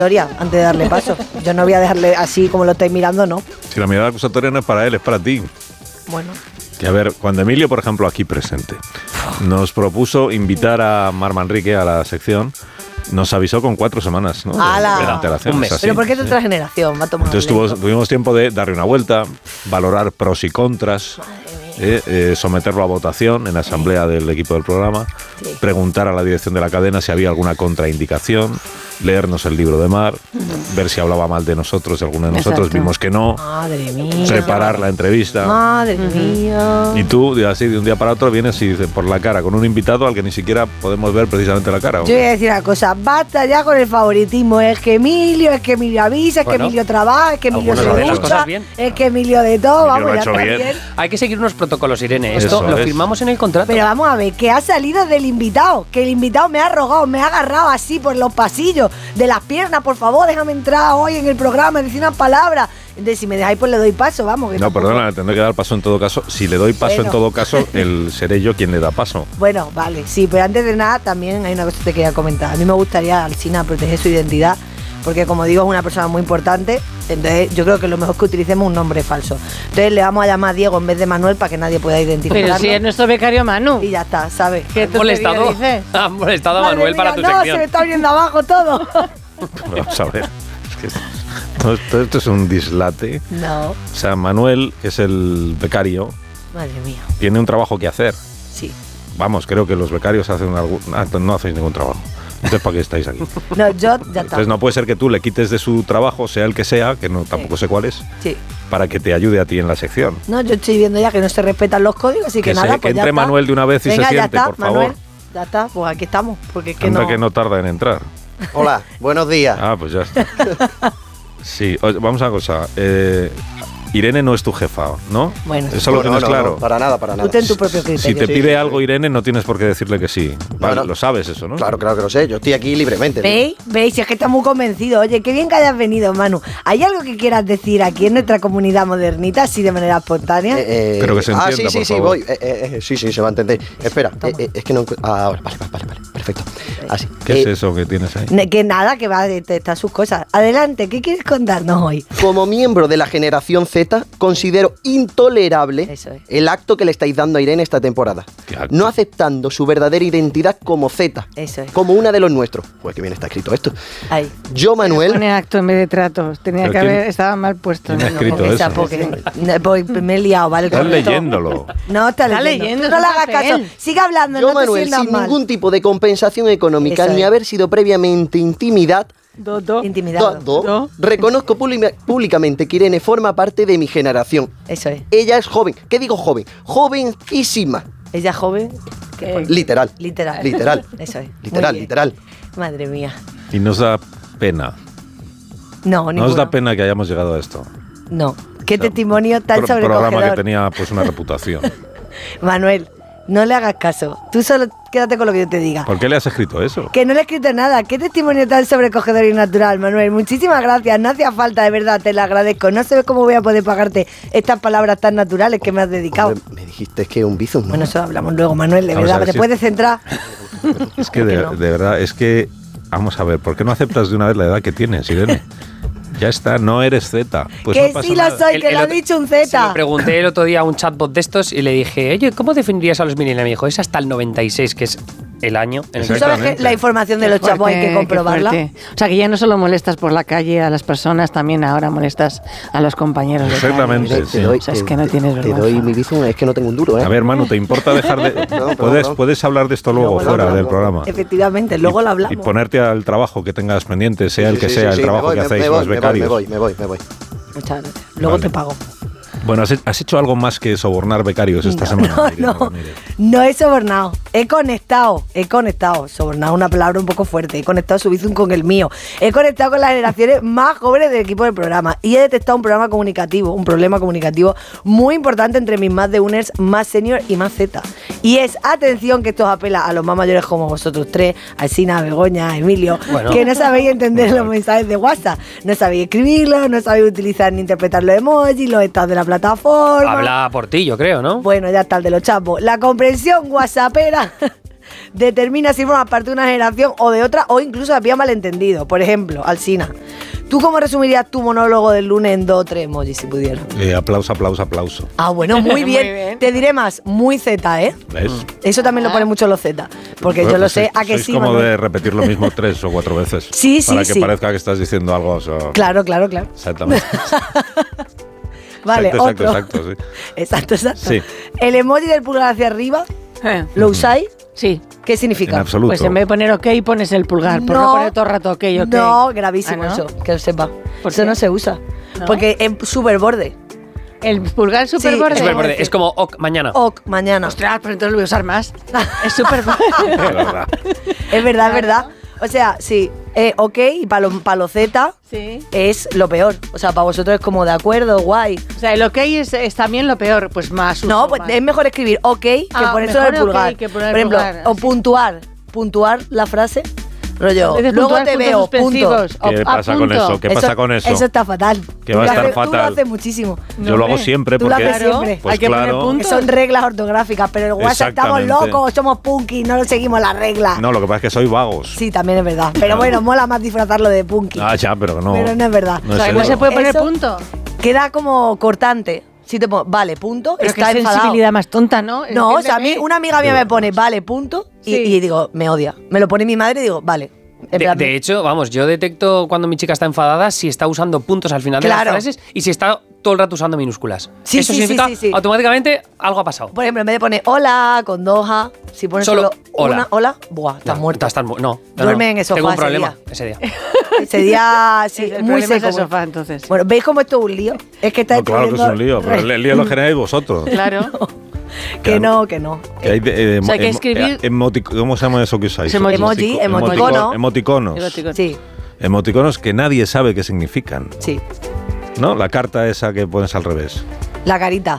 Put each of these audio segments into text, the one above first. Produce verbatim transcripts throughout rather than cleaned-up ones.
antes de darle paso. Yo no voy a dejarle así como lo estáis mirando, no. Si la mirada acusatoria no es para él, es para ti. Bueno. Que a ver, cuando Emilio, por ejemplo, aquí presente, nos propuso invitar a Mar Manrique a la sección, nos avisó con cuatro semanas, ¿no? ¡Hala! De, de antelación. Un mes. Pero ¿por qué es otra generación? Va a tomar Entonces tuvo, tuvimos tiempo de darle una vuelta, valorar pros y contras, eh, eh, someterlo a votación en la asamblea del equipo del programa, Sí. preguntar a la dirección de la cadena si había alguna contraindicación, leernos el libro de Mar, ver si hablaba mal de nosotros, de alguno de nosotros, Exacto. vimos que no, Madre mía. preparar la entrevista. Madre mía. Y tú, de así de un día para otro, vienes y dices por la cara, con un invitado al que ni siquiera podemos ver precisamente la cara. Yo voy a decir una cosa, basta ya con el favoritismo. Es que Emilio, es que Emilio avisa, es Bueno, que Emilio trabaja, es que Emilio algunos se hacen las ducha, cosas bien. es que Emilio de todo. Emilio Vamos, lo ha ya hecho está bien. bien. Hay que seguir unos protocolos, Irene. Esto Eso lo es. firmamos en el contrato. Pero vamos a ver, que ha salido del invitado, que el invitado me ha rogado, me ha agarrado así por los pasillos de las piernas, por favor, déjame entrar hoy en el programa, decir unas palabras. Entonces, si me dejáis, pues le doy paso, vamos. Que No, tampoco- perdona, le tendré que dar paso en todo caso. Si le doy paso Bueno. en todo caso, el, seré yo quien le da paso. Bueno, vale, sí, pero antes de nada, también hay una cosa que te quería comentar. A mí me gustaría, Alsina, proteger su identidad, porque como digo, es una persona muy importante, entonces yo creo que lo mejor es que utilicemos un nombre falso. Entonces le vamos a llamar Diego en vez de Manuel para que nadie pueda identificarlo. Pero si es nuestro becario Manu. Y ya está, ¿sabes? ¿Qué ¿Han molestado, dices? han molestado a Madre Manuel mía, para tu no, sección. se me está viendo abajo todo. Vamos a ver. Es que todo, todo esto es un dislate. No, O sea, Manuel, que es el becario, madre mía, tiene un trabajo que hacer. sí. Vamos, creo que los becarios hacen algún, ah, no hacéis ningún trabajo. Entonces, ¿para qué estáis aquí? No, yo ya está. Entonces no puede ser que tú le quites de su trabajo, sea el que sea, que no tampoco sé cuál es, Sí. para que te ayude a ti en la sección. No, yo estoy viendo ya que no se respetan los códigos, así que, Que se- nada, que pues ya entre está. Manuel de una vez y se Venga, ya siente, está, por favor. Manuel, ya está, pues aquí estamos, porque es que Anda no... que no tarda en entrar. Hola, buenos días. Ah, pues ya está. Sí, oye, vamos a una cosa. Eh, Irene no es tu jefa, ¿no? Bueno. Eso lo No, tienes no, claro. no, para nada, para Tú nada. ten tu propio criterio. Si te Sí, pide sí, algo sí. Irene, no tienes por qué decirle que sí. Vale, no. lo sabes eso, ¿no? Claro, claro que lo sé. Yo estoy aquí libremente. ¿Veis? ¿Veis? Si es que está muy convencido. Oye, qué bien que hayas venido, Manu. ¿Hay algo que quieras decir aquí en nuestra comunidad modernita, así de manera espontánea? Eh, eh, Pero que se Ah, entienda, sí, sí, por sí, favor. voy. Eh, eh, eh, sí, sí, se va a entender. Espera, eh, Toma. eh, es que no... encu- Ah, ahora, vale, vale, vale, perfecto. Así. ¿Qué Eh, es eso que tienes ahí? Ne- Que nada, que va a detestar sus cosas. Adelante, ¿qué quieres contarnos hoy? Como miembro de la generación Z, considero intolerable Eso es. el acto que le estáis dando a Irene esta temporada. ¿Qué acto? No aceptando su verdadera identidad como Z. Eso es. Como una de los nuestros. Pues que bien está escrito esto. Ahí. Yo, Manuel... Pone acto en vez de tratos. Tenía Pero que ¿quién- haber, estaba mal puesto. quién ha ¿no? escrito Porque esa- eso? porque- no, pues me he liado, ¿vale? Estás Con esto. leyéndolo. No, está, Está leyendo. leyendo, Tú no es le un hagas caso. papel. Sigue hablando, Yo, no te Manuel, sientas sin mal. ningún tipo de compensación económica Eso ni es. haber sido previamente intimidad, Do, do. Intimidado. do- do, Do. reconozco pública- públicamente que Irene forma parte de mi generación. Eso es. Ella es joven. ¿Qué digo joven? Jovencísima. Ella joven. ¿Qué? Literal. Literal. Literal. Eso es. Muy Literal, bien. literal. Madre mía. Y nos da pena. No, Nos ninguno. da pena que hayamos llegado a esto. No. Qué O sea, testimonio tan pro- programa que sobrecogedor. tenía pues una reputación. Manuel, no le hagas caso. Tú solo quédate con lo que yo te diga. ¿Por qué le has escrito eso? Que no le he escrito nada. Qué testimonio tan sobrecogedor y natural, Manuel. Muchísimas gracias. No hacía falta, de verdad, te lo agradezco. No sé cómo voy a poder pagarte estas palabras tan naturales que me has dedicado. Hombre, me dijiste que un bizum, ¿no? Bueno, eso hablamos luego, Manuel, de Vamos a verdad. ver ¿Te si- puedes centrar? Es que ¿Por qué de, no? de verdad, es que... Vamos a ver, ¿por qué no aceptas de una vez la edad que tienes, Irene? Ya está, no eres Z. Pues que no pasa sí nada. lo soy, El- que el lo ha otro- dicho un Se lo Z. pregunté el otro día a un chatbot de estos y le dije, oye, ¿cómo definirías a los millennials? Me dijo, es hasta el noventa y seis, que es el año en el ¿Tú que... sabes que Exactamente. la información de los Qué chavos hay fuerte, que qué comprobarla? fuerte. O sea, que ya no solo molestas por la calle a las personas, también ahora molestas a los compañeros de Exactamente. calle. Irene, te sí. doy, O sea, es te- que no tienes te vergüenza. doy mi bizum, es que no tengo un duro, ¿eh? A ver, Manu, ¿te importa dejar de...? perdón, puedes, perdón. puedes hablar de esto luego, Luego lo fuera hablamos. del programa. Efectivamente, luego y, lo hablamos. Y ponerte al trabajo que tengas pendiente, sea el Sí, que sí, sea sí, el sí, trabajo me voy, que me- hacéis me los voy, me voy, becarios. Me voy, me voy, me voy. Muchas gracias. Luego Vale. te pago. Bueno, has, has hecho algo más que sobornar becarios esta no, semana. no, Irene no, Ramírez. no he sobornado, he conectado, he conectado, sobornado una palabra un poco fuerte, he conectado su bizum con el mío, he conectado con las generaciones más jóvenes del equipo del programa y he detectado un programa comunicativo, un problema comunicativo muy importante entre mis más de uners, más senior y más Z. Y es, atención, que esto os apela a los más mayores como vosotros tres, Alsina, Begoña, Emilio, Bueno. que no sabéis entender los mensajes de WhatsApp, no sabéis escribirlos, no sabéis utilizar ni interpretar los emojis, los estados de la plataforma. Habla por ti, yo creo, ¿no? Bueno, ya está el de los chapos. La comprensión whatsappera determina si formas parte de una generación o de otra, o incluso había malentendido. Por ejemplo, Alsina, ¿tú cómo resumirías tu monólogo del lunes en dos o tres emojis si pudieras? Eh, aplauso, aplauso, aplauso. Ah, bueno, muy Muy bien. bien. Te diré más, muy Z, ¿eh? ¿Ves? Eso también lo ponen mucho los Z, porque Bueno, yo lo pues sé, sois- a que sois sí, como Manuel? de repetir lo mismo tres o cuatro veces. Sí, sí, Para que sí. parezca que estás diciendo algo. O sea, Claro, claro, claro. Exactamente. Vale, exacto, otro. exacto, exacto, sí. Exacto, exacto. Sí. El emoji del pulgar hacia arriba, Eh, ¿lo usáis? Sí. ¿Qué En significa? absoluto. Pues en vez de poner ok, pones el pulgar. Por no poner todo el rato ok, ok. No, gravísimo Ah, ¿no? eso, que lo sepa. ¿Por Eso qué? no se usa. ¿No? Porque es súper borde. El pulgar super Sí, borde. es Súper borde. decir. Es como ok, mañana. Ok, mañana. Ostras, pero entonces lo voy a usar más. Es súper borde. De verdad. Es verdad, es verdad. O sea, sí, eh, ok, y para los pa los Z Sí. es lo peor. O sea, para vosotros es como de acuerdo, guay. O sea, el ok es, es también lo peor, pues más uso, No, pues más. es mejor escribir ok que Ah, poner solo el mejor ok pulgar. que poner el Por ejemplo, pulgar, o sí. puntuar. Puntuar la frase. Rollo, En vez de luego puntuar, te puntos veo, punto. suspensivos. O- ¿Qué a pasa con punto. eso? ¿Qué pasa con eso? Eso está fatal. Que Tú va a lo estar haces- Tú lo fatal. haces muchísimo. Yo lo hago siempre Tú lo porque... haces siempre. Pues Hay que poner claro. puntos. Que son reglas ortográficas, pero el WhatsApp estamos Exactamente. locos, somos punky, no lo seguimos las reglas. No, lo que pasa es que soy vagos. Sí, también es verdad. Pero bueno, mola más disfrazarlo de punky. Ah, ya, pero no. Pero no es verdad. No O sea, es que no eso. se puede poner Eso- punto. Queda como cortante. Si te pongo, vale, punto, Pero qué está enfadado. sensibilidad más tonta, ¿no? No, o sea, a mí Entiéndeme. una amiga mía me pone, vale, punto, y, Sí. y digo, me odia. Me lo pone mi madre y digo, vale. En De, plan, de hecho, vamos, yo detecto cuando mi chica está enfadada si está usando puntos al final de Claro. las frases y si está todo el rato usando minúsculas. Sí, Eso sí, significa sí, sí, sí. automáticamente algo ha pasado. por ejemplo, en vez de poner hola con dos A, si pones Solo solo, hola. una hola, buah, estás No, muerto. estás mu- no, no, Duerme no. en el sofá Tengo un ese problema día. ese día. Ese día, sí, El muy problema es seco. el sofá, entonces. Bueno, ¿veis cómo esto es un lío? Es que está No, claro que es un lío, pero el, el lío lo generáis vosotros. Claro. Que no, que no. Que hay de- eh, O sea, hay que emo- escribir- eh, emotic- ¿Cómo se llama eso que usáis? Emoji. Emoji, Emotico- emoticono. Emoticonos. Emoticono. Sí, Emoticonos que nadie sabe qué significan. sí. ¿No? La carta esa que pones al revés. La carita.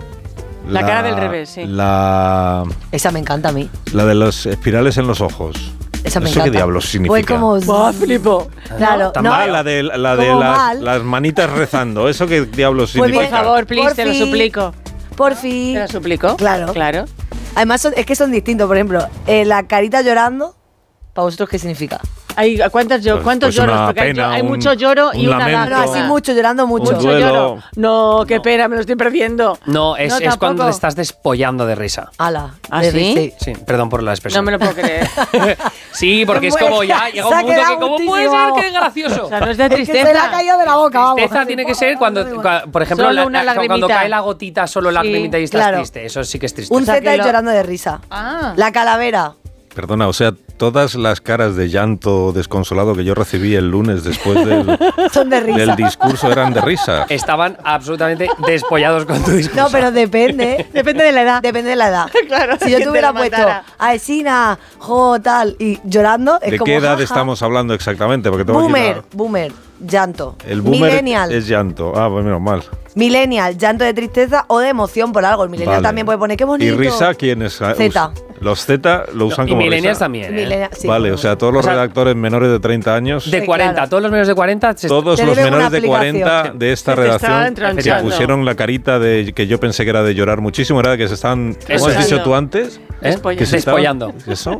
La cara del revés, sí. La, Esa me encanta a mí. la de los espirales en los ojos. Esa me ¿Eso encanta. qué diablos significa? Pues como... ¡Buah, flipo! Claro, Tan no. Ah, la de, la de Como las, mal. las manitas rezando. ¿Eso qué diablos Pues significa? bien, Por favor, please, Por te lo fin. suplico. Por fin. ¿Te lo suplico? Claro. Claro. Además, son- es que son distintos. Por ejemplo, eh, la carita llorando, ¿para vosotros qué significa? Hay, ¿cuántas yo, Pues- ¿Cuántos pues lloros? una Porque hay, pena, hay un- mucho lloro y un una lamento. No, lágrima. así mucho, llorando mucho. Un Mucho duelo. lloro. No, qué pena, me lo estoy perdiendo. No, es, No, es cuando tampoco. te estás despollando de risa. Ala. ¿Ah, de- sí? Sí, perdón por la No expresión. me lo puedo creer. Sí, porque es Bueno, como ya llega se ha un punto quedado que ¿cómo puede muchísimo, ser vamos. que es gracioso? O sea, no es de Es que tristeza. se le ha caído de la boca, vamos. Tristeza tiene que ser cuando, cua- por ejemplo, Solo la- una la- cuando lagrimita. cae la gotita, solo la Sí, lagrimita y estás claro. triste. Eso sí que es triste. Un O sea, Z que es lo- llorando de risa. Ah. La calavera. Perdona, o sea, todas las caras de llanto desconsolado que yo recibí el lunes después del, Son de risa. del discurso eran de risa. Estaban absolutamente despollados con tu discurso. No, pero depende. Depende de la edad. Depende de la edad. Claro, Si yo que te hubiera te lo puesto mandara. a Esina, jo, tal, y llorando, es ¿De como. qué edad jaja. estamos hablando exactamente? Porque tengo aquí Boomer, la- boomer, llanto. El boomer Millennial. es llanto. Ah, pues menos mal. Millennial, llanto de tristeza o de emoción por algo. El millennial Vale. también puede poner qué bonito. ¿Y risa quién es? Z. Los Z lo usan y como millennials risa. también. ¿eh? Millennial, sí. Vale, o sea, todos los O sea, redactores menores de treinta años, De Sí, cuarenta, claro. todos los menores de cuarenta. se- todos Te los deben una menores de aplicación. cuarenta de esta Que te estaban redacción que entronchando. pusieron la carita de que yo pensé que era de llorar muchísimo, era de que se estaban. ¿Cómo Eso has es. dicho tú antes? ¿eh? Despollando. Que se estaban- Despollando. ¿Eso?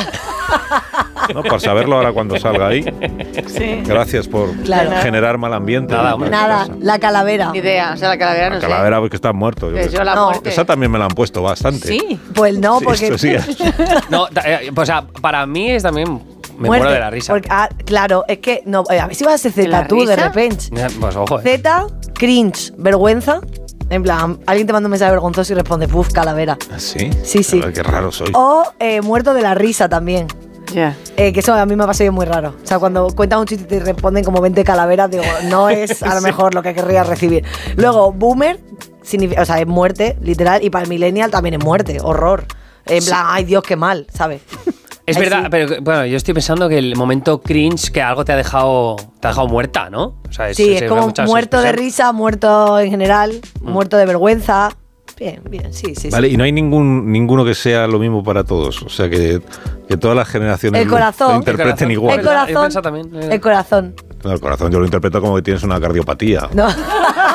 No, por saberlo ahora cuando salga ahí. Sí. Gracias por Claro. generar mal ambiente. Nada, en hombre. tu Nada, casa. la calavera. Ni idea. O sea, la calavera no La sé. calavera porque está muerto. yo Que creo. yo la No. muerte. Esa también me la han puesto bastante. Sí. Pues no, Sí, porque. estos días. No, ta- eh, pues, o sea, para mí es también. Me muerte. muero de la risa. Porque, ah, claro, es que. No, eh, a ver si vas a ser ¿De la Z tú de risa? repente. Eh, Pues ojo, eh. Z, cringe, vergüenza. En plan, alguien te manda un mensaje vergonzoso y responde, puf, calavera. ¿Ah, ¿Sí? Sí, sí. A ver, qué raro soy. O eh, muerto de la risa también. Ya. Eh, que eso a mí me ha pasado muy raro. O sea, cuando cuentas un chiste y te responden como veinte calaveras, digo, no es a lo mejor lo que querría recibir. Luego, boomer, significa, o sea, es muerte, literal. Y para el millennial también es muerte, horror. En plan, ay Dios, qué mal, ¿sabes? Es Ay, verdad, sí. pero bueno, yo estoy pensando que el momento cringe que algo te ha dejado te ha dejado muerta, ¿no? O sea, Sí, se es usa como mucho esa muerto de expresión. risa, muerto en general, Mm. muerto de vergüenza. Bien, bien, sí, sí, Vale, sí. y no hay ningún ninguno que sea lo mismo para todos. O sea, que, que todas las generaciones El lo- corazón. lo interpreten El igual. El Verdad, he corazón. pensado también, eh. El corazón. No, el corazón yo lo interpreto como que tienes una cardiopatía. No.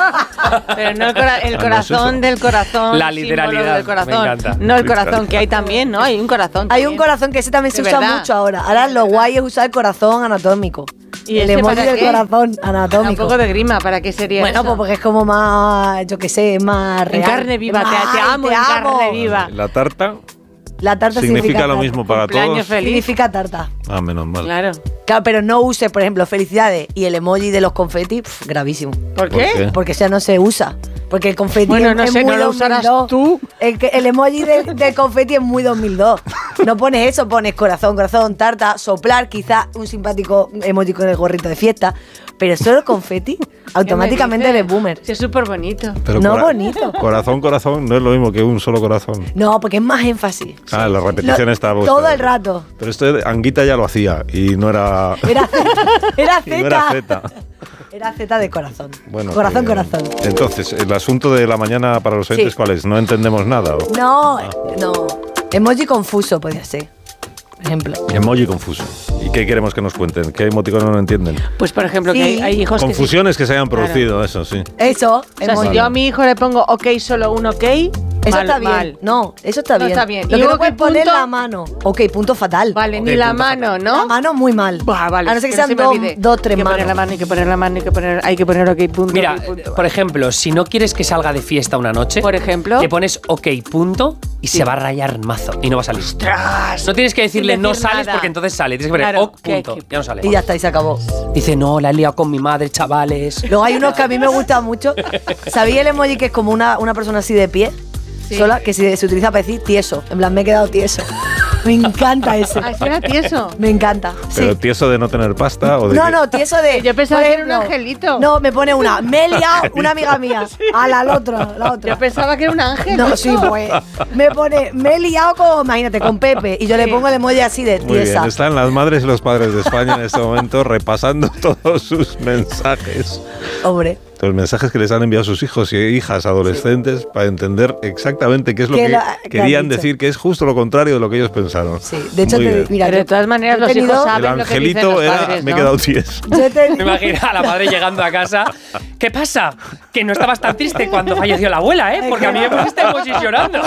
Pero no el, cora el corazón del corazón. La literalidad, del corazón. me encanta. No el corazón que hay también, ¿no? Hay un corazón. Hay también. un corazón que ese también se De usa verdad. mucho ahora. Ahora lo guay es usar el corazón anatómico. ¿Y el ese emoji para del qué? corazón Da un anatómico. poco de grima, ¿para qué sería Bueno, eso? pues porque es como más, yo qué sé, más En real. carne viva, te, te Ay, amo te en amo. carne viva. La tarta La tarta significa, significa lo tarta. mismo para Cumpleaños todos. feliz. Significa tarta. Ah, menos mal. Claro. Claro, pero no uses, por ejemplo, felicidades y el emoji de los confetis, pf, gravísimo. ¿Por ¿Por qué? qué? Porque ya no se usa. Porque el confeti Bueno, es, no es sé, muy no lo usarás dos mil dos. tú. El, que- el emoji de, de confeti es muy dos mil dos. No pones eso, pones corazón, corazón, tarta, soplar, quizás un simpático emoji con el gorrito de fiesta. Pero solo confeti, automáticamente ¿Qué me eres dices? boomer. Sí, es súper bonito. Pero No cora- bonito. Corazón, corazón, no es lo mismo que un solo corazón. No, porque es más énfasis. Ah, la repetición Lo- está todo el rato. Pero esto de Anguita ya lo hacía y no era. Era Z. Era y no era Z. Z. Era Z de corazón. Bueno, corazón, eh, corazón. Entonces, el asunto de la mañana para los oyentes, Sí. ¿cuál es? ¿No entendemos nada? ¿O? No, no. Emoji confuso podría ser. Por ejemplo. Emoji confuso. ¿Y qué queremos que nos cuenten? ¿Qué emoticono no entienden? Pues, por ejemplo, Sí. que hay, hay hijos Confusiones que se hayan Claro. producido, eso sí. Eso, que... O sea, emoji. si yo a mi hijo le pongo ok, solo un ok, Eso mal, está bien. mal. No, eso está No bien. está bien. Lo Y que ok, no puedes poner punto- la mano. Ok, punto fatal. Vale, Ok, ni la punto mano, ¿no? La mano muy mal. Buah, vale. A no ser que no sean se me dos, olvide. dos, tres Hay que poner la manos. mano, hay que poner la mano, hay que poner, hay que poner ok, punto. Mira, ok, punto. por ejemplo, si no quieres que salga de fiesta una noche, Por ejemplo. le pones ok, punto, y se va a rayar mazo y no va a salir. No tienes que decirle Sin no decir sales nada. porque entonces sale. Tienes que poner Claro, ok, punto. que- Ya no sale. Y ya está, y se acabó. Dice, no, la he liado con mi madre, chavales. Luego hay unos que a mí me gustan mucho. ¿Sabéis el emoji que es como una, una persona así de pie? Sí. Sola, que se, se utiliza para decir tieso. En plan, me he quedado tieso. Me encanta ese. Ah, ¿eso era tieso? Me encanta. ¿Pero Sí. tieso de no tener pasta o de No, qué? no, tieso de. Yo pensaba por que era un ejemplo, angelito. No, me pone una. Me he liado una amiga mía. A la, la otra, la otra. Yo pensaba que era un ángel. No, eso. sí, pues. Me pone, me he liado con, imagínate, con Pepe. Y yo le Sí. pongo el emoji así de Muy bien, tiesa. están las madres y los padres de España en este momento repasando todos sus mensajes. Hombre. Los mensajes que les han enviado sus hijos y hijas adolescentes para entender exactamente qué es lo Que que lo- que querían han dicho. decir, que es justo lo contrario de lo que ellos pensaron. Sí, de hecho, Muy te, bien. mira, Pero de todas maneras, yo he los hijos tenido- saben El lo que dicen angelito los era, padres, me he ¿no? quedado tieso. yo he tenido- Me imagino a la madre llegando a casa. ¿Qué pasa? Que no estabas tan triste cuando falleció la abuela, ¿eh? Porque a mí me pusiste emojis llorando.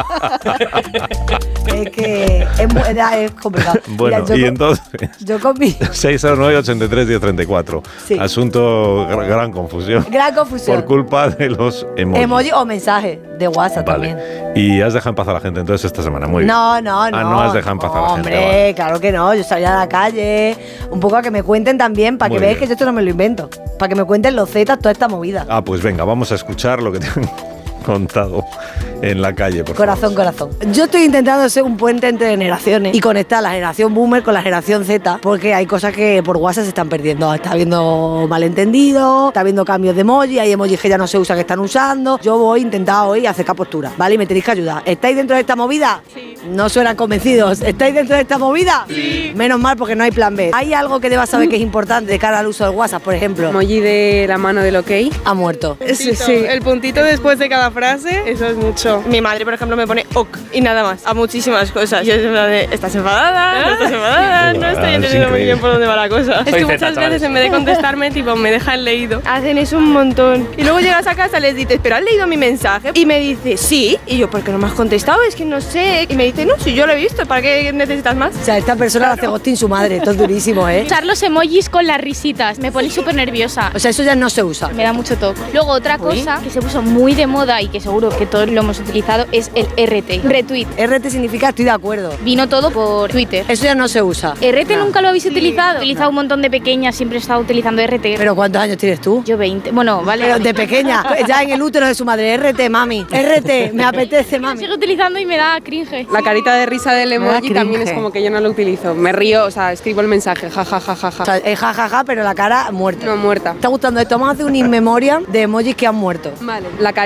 Es que es, mu- era- es complicado. Bueno, Mira, yo y con- entonces... Yo con mi. seis cero nueve, ochenta y tres, diez treinta y cuatro. Sí. Asunto, gr- gran confusión. Gran confusión. Por culpa de los emojis. Emoji o mensaje de WhatsApp Vale. también. Y has dejado en paz a la gente entonces esta semana. Muy bien. No, no, no. Ah, no has dejado en paz a la gente. Hombre, vale. claro que no. Yo salí a la calle, un poco a que me cuenten también, para que Muy veáis bien. que yo esto no me lo invento. Para que me cuenten los zetas, toda esta movida. Ah, pues venga, vamos a escuchar lo que te han contado en la calle, por Corazón, favor. corazón. Yo estoy intentando ser un puente entre generaciones y conectar la generación boomer con la generación Z, porque hay cosas que por WhatsApp se están perdiendo. Está habiendo malentendidos, está habiendo cambios de emoji, hay emojis que ya no se usan que están usando. Yo voy a intentar hoy acercar postura, ¿vale? Y me tenéis que ayudar. ¿Estáis dentro de esta movida? Sí. No suenan convencidos. ¿Estáis dentro de esta movida? Sí. Menos mal porque no hay plan B. ¿Hay algo que debas saber que es importante de cara al uso del WhatsApp, por ejemplo? Emoji de la mano del ok. Ha muerto. Sí, sí. El puntito después de cada frase, eso es mucho. Mi madre, por ejemplo, me pone ok y nada más. A muchísimas cosas. Yo en plan de, ¿estás enfadada? ¿No estás enfadada? No Ah, estoy es entendiendo muy increíble. bien por dónde va la cosa. Es Soy que zeta, muchas chavales. veces en vez de contestarme, tipo, me dejan leído. Hacen eso un montón. Y luego llegas a casa, les dices, ¿pero has leído mi mensaje? Y me dice, sí. Y yo, ¿por qué no me has contestado? Es que no sé. Y me dice, no, si yo lo he visto, ¿para qué necesitas más? O sea, esta persona la hace ghosting su madre. Esto es durísimo, ¿eh? Usar los emojis con las risitas, me pone súper nerviosa. O sea, eso ya no se usa. Me da mucho toque. Luego otra cosa que se puso muy de moda y que seguro que todos lo hemos utilizado es el R T, retweet. R T significa estoy de acuerdo. Vino todo por Twitter. Eso ya no se usa. ¿R T nunca lo habéis utilizado? He utilizado un montón de pequeñas, siempre he estado utilizando R T. ¿Pero cuántos años tienes tú? Yo veinte. Bueno, vale. Pero de pequeña, ya en el útero de su madre. R T, mami. R T, me apetece, Lo mami. sigo utilizando y me da cringe. La carita de risa del Me da emoji también cringe. es como que yo no lo utilizo. Me río, o sea, escribo el mensaje, ja, ja, ja, ja, ja. O sea, es jajaja, pero la cara muerta. No, muerta. ¿Te está gustando esto? Vamos a hacer un in memoriam de emojis que han muerto. Vale. La carita muerta.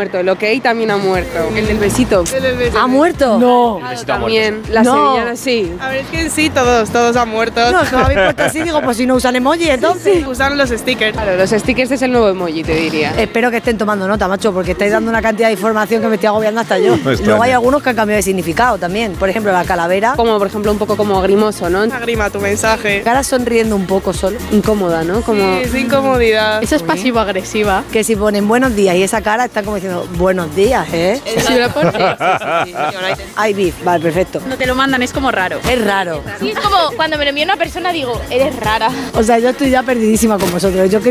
muerto. El ok también ha muerto. El del besito. El del besito. ¿Ha muerto? No. El besito ha También. muerto. Las No. sevillanas sí. A ver, es que sí, todos, todos han muerto. No, es que me habéis puesto así, digo, pues si no usan emoji, entonces. Usan los stickers. Claro, los stickers es el nuevo emoji, te diría. Espero que estén tomando nota, macho, porque estáis dando una cantidad de información que me estoy agobiando hasta yo. extraña. Luego hay algunos que han cambiado de significado también. Por ejemplo, la calavera. Como, por ejemplo, un poco como grimoso, ¿no? Agrima tu mensaje. Cara sonriendo un poco solo. Incómoda, ¿no? Como... Sí, es incomodidad. Eso es pasivo-agresiva. Que si ponen buenos días y esa cara está como diciendo buenos días, ¿eh? ¿Sí la pones? Hay beef, vale, perfecto. No te lo mandan, es como raro. Es raro. Sí, es como cuando me lo envía una persona digo, eres rara. O sea, yo estoy ya perdidísima con vosotros. Yo